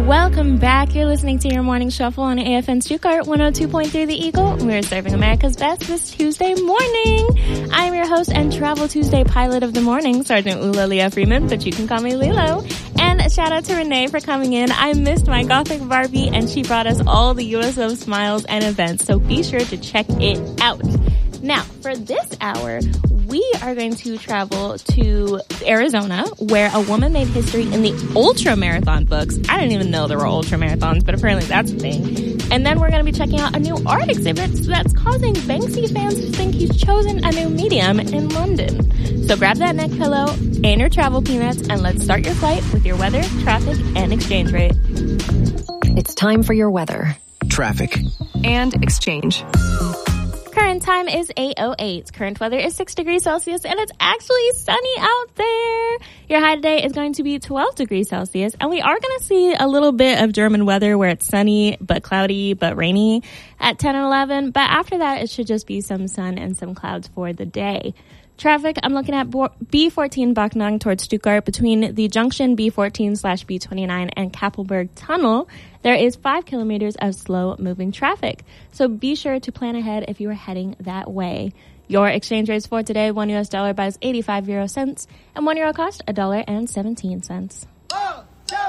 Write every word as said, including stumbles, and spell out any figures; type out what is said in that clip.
Welcome back. You're listening to your morning shuffle on A F N Stuttgart one oh two point three The Eagle. We're serving America's best this Tuesday morning. I'm your host and Travel Tuesday pilot of the morning, Sergeant Ula Leah Freeman, but you can call me Lilo. And shout out to Renee for coming in. I missed my Gothic Barbie, and she brought us all the U S O smiles and events, so be sure to check it out. Now, for this hour, we are going to travel to Arizona, where a woman made history in the ultra marathon books. I didn't even know there were ultra marathons, but apparently that's a thing. And then we're going to be checking out a new art exhibit that's causing Banksy fans to think he's chosen a new medium in London. So grab that neck pillow and your travel peanuts, and let's start your flight with your weather, traffic, and exchange rate. It's time for your weather, traffic, and exchange. Current time is eight oh eight. Current weather is six degrees Celsius, and it's actually sunny out there. Your high today is going to be twelve degrees Celsius, and we are going to see a little bit of German weather where it's sunny but cloudy but rainy at ten and eleven. But after that, it should just be some sun and some clouds for the day. Traffic, I'm looking at B fourteen Bachnang towards Stuttgart between the junction B fourteen slash B twenty-nine and Kappelberg Tunnel. There is five kilometers of slow moving traffic. So be sure to plan ahead if you are heading that way. Your exchange rates for today, one U S dollar buys eighty-five euro cents and one euro cost a dollar and seventeen cents.